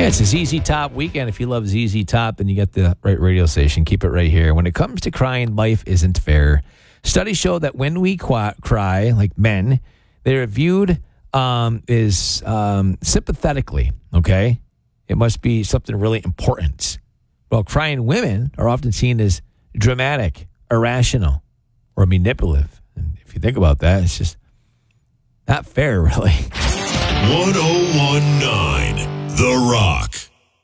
Yeah, it's a ZZ Top weekend. If you love ZZ Top, then you get the right radio station. Keep it right here. When it comes to crying, life isn't fair. Studies show that when we cry, like men, they're viewed sympathetically, okay? It must be something really important. While crying women are often seen as dramatic, irrational, or manipulative. And if you think about that, it's just not fair, really. 1019 The Rock.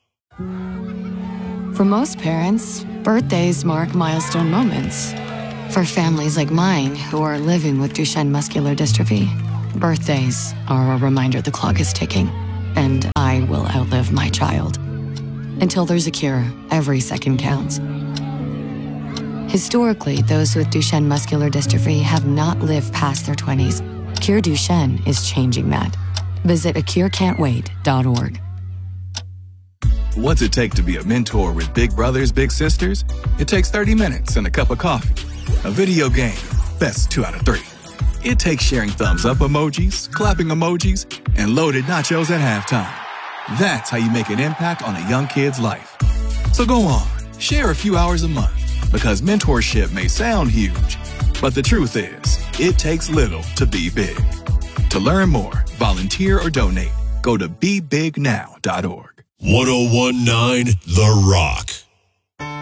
For most parents, birthdays mark milestone moments. For families like mine who are living with Duchenne muscular dystrophy, birthdays are a reminder the clock is ticking, and I will outlive my child. Until there's a cure, every second counts. Historically, those with Duchenne muscular dystrophy have not lived past their 20s. Cure Duchenne is changing that. Visit acurecan'twait.org. What's it take to be a mentor with big brothers, big sisters? It takes 30 minutes and a cup of coffee. A video game, best 2 out of 3. It takes sharing thumbs up emojis, clapping emojis, and loaded nachos at halftime. That's how you make an impact on a young kid's life. So go on, share a few hours a month, because mentorship may sound huge, but the truth is, it takes little to be big. To learn more, volunteer, or donate, go to bebignow.org. 1019 The Rock.